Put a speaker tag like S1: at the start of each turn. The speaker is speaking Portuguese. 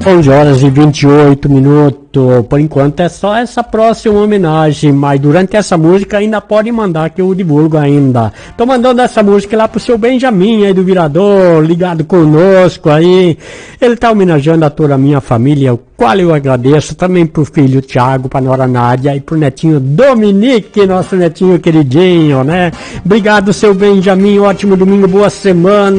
S1: 11 horas e 28 minutos. Por enquanto é só essa próxima homenagem, mas durante essa música ainda pode mandar que eu divulgo ainda. Tô mandando essa música lá pro seu Benjamin aí do Virador, ligado conosco aí. Ele tá homenageando a toda a minha família, o qual eu agradeço também pro filho Thiago, pra nora Nádia e pro netinho Dominique, nosso netinho queridinho, né? Obrigado, seu Benjamin, ótimo domingo, boa semana.